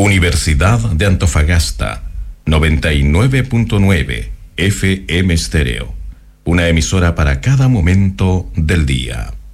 Universidad de Antofagasta, 99.9 FM Estéreo. Una emisora para cada momento del día.